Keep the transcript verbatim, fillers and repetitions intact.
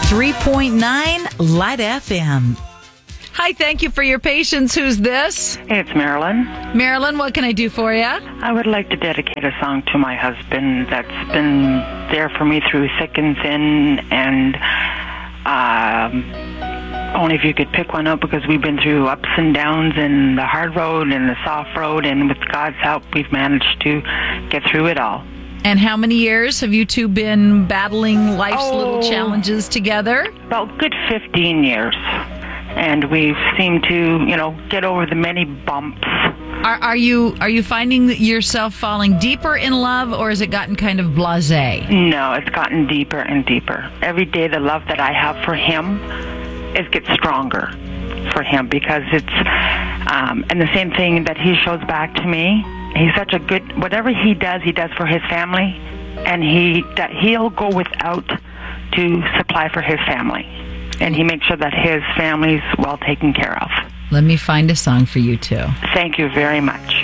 three point nine Light F M. Hi, thank you for your patience. Who's this? It's Marilyn. Marilyn, what can I do for you? I would like to dedicate a song to my husband that's been there for me through thick and thin, and um, only if you could pick one up, because we've been through ups and downs and the hard road and the soft road, and with God's help, we've managed to get through it all. And how many years have you two been battling life's Oh. little challenges together? About good fifteen years. And we've seemed to, you know, get over the many bumps. Are, are you are you finding yourself falling deeper in love, or has it gotten kind of blasé? No, it's gotten deeper and deeper. Every day the love that I have for him, it gets stronger for him, because it's, um, and the same thing that he shows back to me. He's such a good, whatever he does, he does for his family, and he, he'll go without to supply for his family. And he makes sure that his family's well taken care of. Let me find a song for you two. Thank you very much.